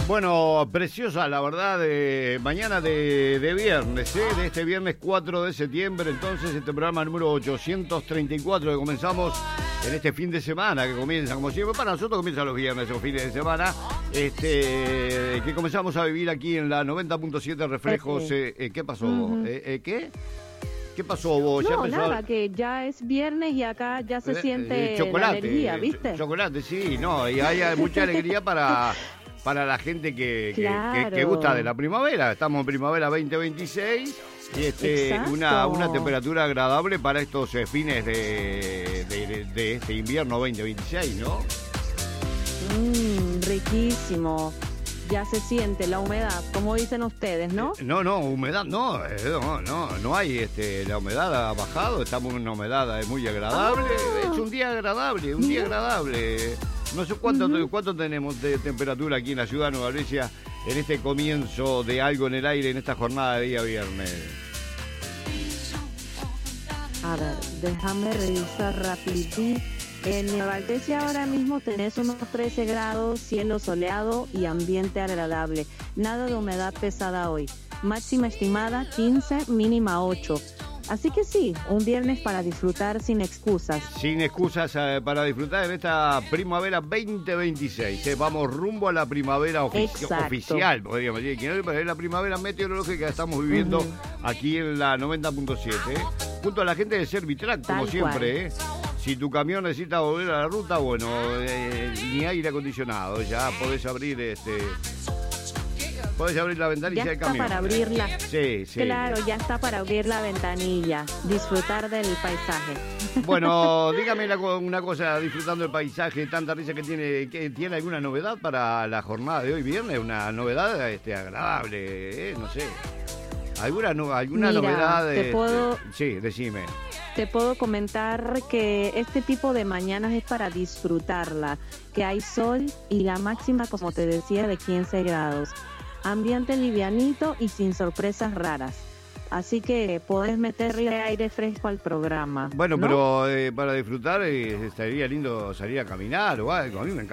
Bueno, preciosa la verdad, mañana de viernes, de este viernes 4 de septiembre, entonces este programa número 834 que comenzamos en este fin de semana, que comienza como siempre, para nosotros comienza los viernes o fines de semana, que comenzamos a vivir aquí en la 90.7 Reflejos. ¿Qué pasó? ¿Qué? ¿Qué pasó vos? No, ¿Ya empezó nada, que ya es viernes y acá ya se siente chocolate, la energía, ¿viste? Chocolate, sí, no, y hay mucha alegría para la gente Claro. que gusta de la primavera. Estamos en primavera 2026 y una temperatura agradable para estos fines de este invierno 2026, ¿no? Riquísimo. Ya se siente la humedad, como dicen ustedes, ¿no? No, humedad no hay, la humedad ha bajado, estamos en una humedad muy agradable, es un día agradable, No sé cuánto tenemos de temperatura aquí en la ciudad de Nueva Brescia en este comienzo de Algo en el Aire, en esta jornada de día viernes. A ver, déjame revisar rapidito. En Nueva Brescia ahora mismo tenés unos 13 grados, cielo soleado y ambiente agradable. Nada de humedad pesada hoy. Máxima estimada 15, mínima 8. Así que sí, un viernes para disfrutar sin excusas. Sin excusas para disfrutar en esta primavera 2026. Vamos rumbo a la primavera oficial, podríamos decir. Que no es la primavera meteorológica que estamos viviendo aquí en la 90.7. Junto a la gente de Servitrack, como siempre. Si tu camión necesita volver a la ruta, bueno, ni aire acondicionado. Ya podés abrir Podés abrir la ventanilla del camión. Ya está para abrirla. Sí. Claro, ya está para abrir la ventanilla. Disfrutar del paisaje. Bueno, dígame una cosa, disfrutando del paisaje, tanta risa que ¿tiene alguna novedad para la jornada de hoy viernes? Una novedad agradable, no sé. ¿Alguna Mira, novedad? Sí, decime. Te puedo comentar que este tipo de mañanas es para disfrutarla, que hay sol y la máxima, como te decía, de 15 grados. Ambiente livianito y sin sorpresas raras. Así que podés meterle aire fresco al programa. Bueno, ¿no? pero para disfrutar estaría lindo salir a caminar o algo. A mí me